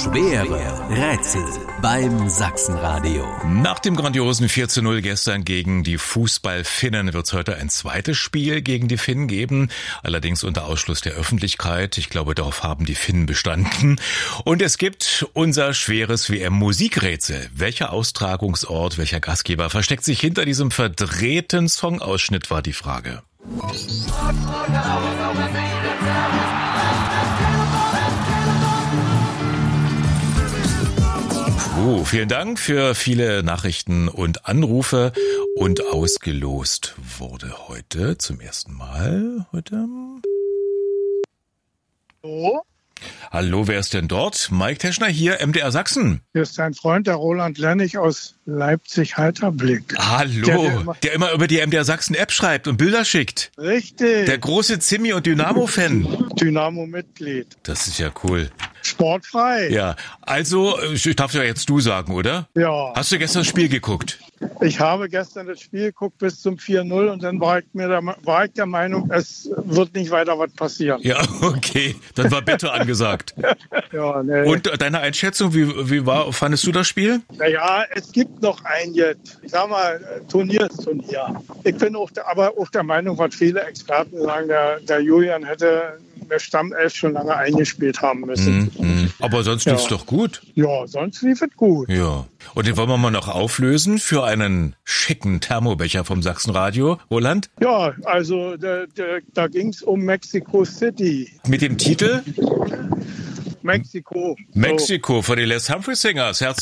Schwere Rätsel beim Sachsenradio. Nach dem grandiosen 4:0 gestern gegen die Fußballfinnen wird es heute ein zweites Spiel gegen die Finnen geben, allerdings unter Ausschluss der Öffentlichkeit. Ich glaube, darauf haben die Finnen bestanden. Und es gibt unser schweres WM-Musikrätsel. Welcher Austragungsort, welcher Gastgeber versteckt sich hinter diesem verdrehten Songausschnitt, war die Frage. Vielen Dank für viele Nachrichten und Anrufe. Und ausgelost wurde heute zum ersten Mal. Hallo, wer ist denn dort? Mike Teschner hier, MDR Sachsen. Hier ist dein Freund, der Roland Lennig aus Leipzig-Halterblick. Hallo, der immer über die MDR Sachsen-App schreibt und Bilder schickt. Richtig. Der große Zimmi- und Dynamo-Fan. Dynamo-Mitglied. Das ist ja cool. Sportfrei. Ja, also, ich darf ja jetzt du sagen, oder? Ja. Hast du gestern das Spiel geguckt? Ich habe gestern das Spiel geguckt bis zum 4:0 und dann war ich der Meinung, es wird nicht weiter was passieren. Ja, okay. Dann war Bette angesagt. Ja, nee. Und deine Einschätzung, fandest du das Spiel? Naja, es gibt noch ein jetzt, ich sag mal, Turnier. Ich bin aber auch der Meinung, was viele Experten sagen, der Julian hätte der Stammelf schon lange eingespielt haben müssen. Aber sonst lief's doch gut. Ja, sonst lief es gut. Ja. Und den wollen wir mal noch auflösen für einen schicken Thermobecher vom Sachsenradio. Roland? Ja, also da ging's um Mexico City. Mit dem Titel? Mexiko. Mexiko von den Les Humphrey Singers. Herzlich